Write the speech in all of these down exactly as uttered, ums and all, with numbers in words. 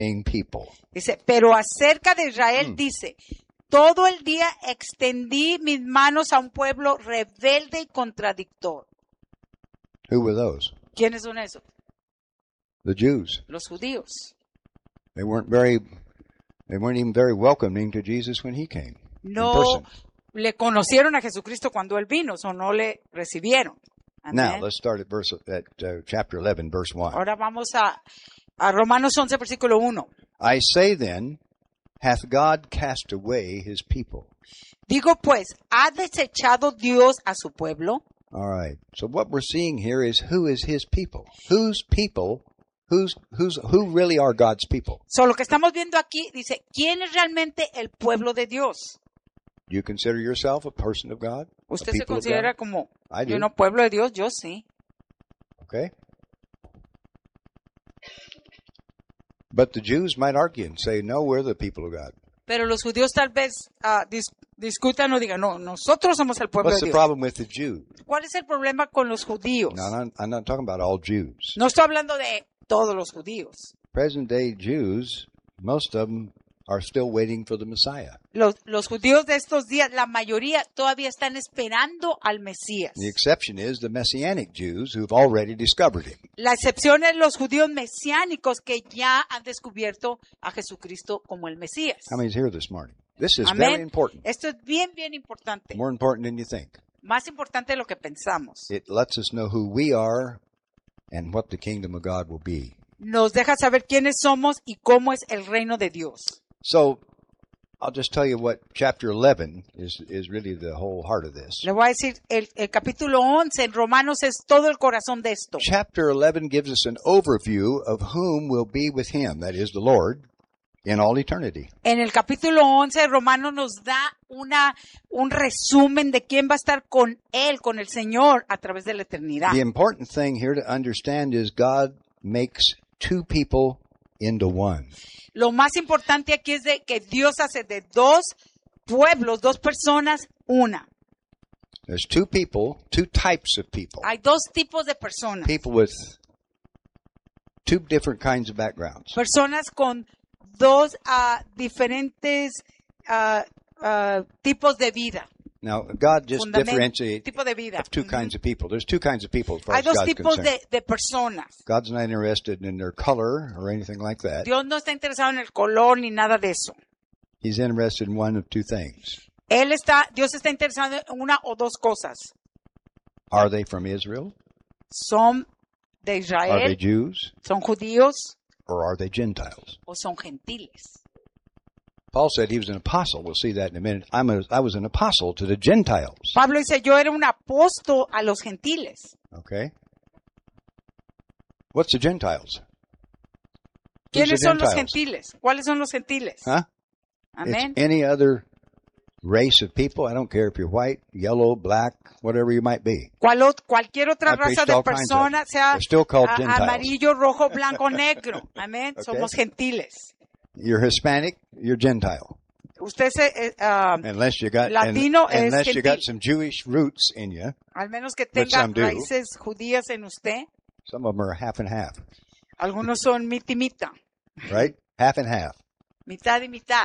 people. Dice, pero acerca de Israel Mm. dice, todo el día extendí mis manos a un pueblo rebelde y contradictor. Who were those? ¿Quiénes son esos? The Jews. Los judíos. They weren't very, they weren't even very welcoming to Jesus when he came in No person. le conocieron a Jesucristo cuando él vino, o no le recibieron. Now, Amén. let's start at verse at uh, chapter eleven, verse one. Ahora vamos a, a Romanos once, versículo uno. I say then, hath God cast away his people? Digo pues, ¿ha desechado Dios a su pueblo? All right. So what we're seeing here is who is his people? Whose people? Who's who's who really are God's people? So, lo que estamos viendo aquí dice, ¿quién es realmente el pueblo de Dios? Do you consider yourself a person of God? A ¿Usted se people of considera God? como, I do. yo no, pueblo de Dios? Yo sí. Okay. But the Jews might argue and say, no, we're the people of God. Pero los judíos tal vez ah, dis- discutan o digan, no, nosotros somos el pueblo What's de the Dios. problem with the Jews? ¿Cuál es el problema con los judíos? No, I'm not, I'm not talking about all Jews. No estoy hablando de todos los judíos. Present day Jews, most of them are still waiting for the Messiah. Los, los judíos de estos días, la mayoría todavía están esperando al Mesías. The exception is the Messianic Jews who've already discovered him. La excepción es los judíos mesiánicos que ya han descubierto a Jesucristo como el Mesías. How many's here this morning? This is very Amén. important. Esto es bien, bien importante. More important than you think. Más importante de lo que pensamos. It lets us know who we are and what the kingdom of God will be. Nos deja saber quiénes somos y cómo es el reino de Dios. So, I'll just tell you what chapter eleven is, is really the whole heart of this. Le voy a decir, el, el capítulo once en Romanos es todo el corazón de esto. Chapter eleven gives us an overview of whom will be with him, that is the Lord, in all eternity. En el capítulo once de Romanos nos da una, un resumen de quién va a estar con Él, con el Señor, a través de la eternidad. The important thing here to understand is God makes two people into one. Lo más importante aquí es de que Dios hace de dos pueblos, dos personas, una. There's two people, two types of people. Hay dos tipos de personas. People with two different kinds of backgrounds. Personas con dos ah, diferentes ah, ah, tipos de vida. Now, God just Fundamento, differentiates tipo de vida. of two Ujú. kinds of people. There's two kinds of people as far Hay as dos God's tipos concerned. de, de personas. God's not interested in their color or anything like that. Dios no está interesado en el color ni nada de eso. He's interested in one of two things. Él está, Dios está interesado en una o dos cosas. Are they from Israel? Son de Are they Israel, Jews? son judíos Or are they Gentiles? o son gentiles. Paul said he was an apostle. We'll see that in a minute. I'm a, I was an apostle to the Gentiles. Pablo dice, yo era un apóstol a los gentiles. Okay? What's the Gentiles? Who's ¿Quiénes the son los Gentiles? gentiles? ¿Cuáles son los gentiles? Huh? Amén. It's any other race of people. I don't care if you're white, yellow, black, whatever you might be. Cual ot- cualquier otra I raza preached de all kinds of them. personas, sea They're still called a- Gentiles. amarillo, rojo, blanco, negro. Amén. Okay. Somos gentiles. You're Hispanic, you're Gentile. Usted se, eh, ah, Unless you got Latino un- es unless you got gentil. some Jewish roots in you. al menos que But tenga some do. raíces judías en usted, Some of them are half and half, algunos son mitad y mitad, right? Half and half. mitad y mitad.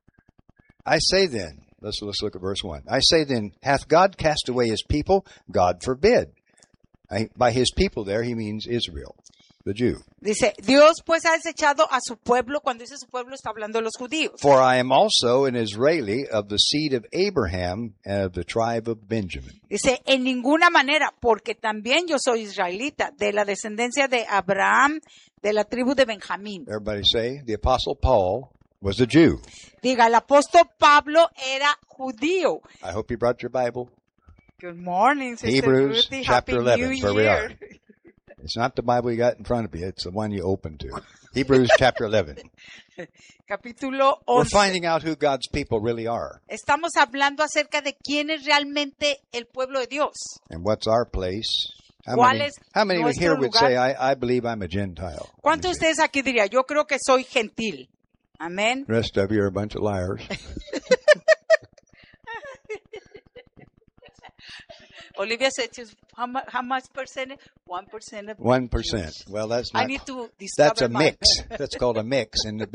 I say then, let's let's look at verse one. I say then, hath God cast away his people? God forbid. I, by his people there, he means Israel, the Jew. Dice, Dios pues ha desechado a su pueblo. Cuando dice su pueblo está hablando de los judíos. For I am also an Israeli of the seed of Abraham and of the tribe of Benjamin. Dice, en ninguna manera, porque también yo soy israelita, de la descendencia de Abraham, de la tribu de Benjamín. Everybody say, the apostle Paul was a Jew. Diga, el apóstol Pablo era judío. I hope you brought your Bible. Good morning, Sister Hebrews Ruthie. chapter Happy eleven, New is where we are. Year. It's not the Bible you got in front of you. It's the one you opened to. Hebrews chapter eleven. Capítulo We're once. finding out who God's people really are. Estamos hablando acerca de quién es realmente el pueblo de Dios. And what's our place? How ¿Cuál many, es how many nuestro here would lugar? say, I, I believe I'm a Gentile? ¿Cuántos de ustedes aquí dirían, yo creo que soy gentil? Amén. The rest of you are a bunch of liars. Olivia said she's How much, how much percent? One percent of One percent. Jewish. Well, that's I not. need to discover That's a my- mix. That's called a mix. And the